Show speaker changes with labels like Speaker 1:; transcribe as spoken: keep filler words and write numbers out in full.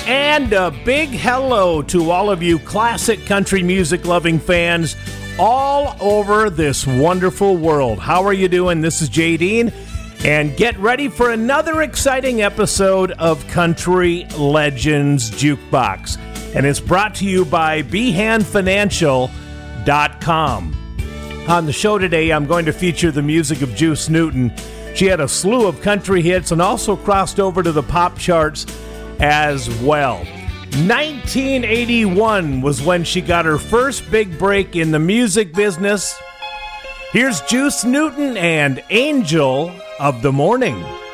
Speaker 1: And a big hello to all of you classic country music loving fans all over this wonderful world. How are you doing? This is Jay Dean, and get ready for another exciting episode of Country Legends Jukebox. And it's brought to you by behan financial dot com. On the show today, I'm going to feature the music of Juice Newton. She had a slew of country hits and also crossed over to the pop charts as well. nineteen eighty-one was when she got her first big break in the music business. Here's Juice Newton and Angel of the Morning.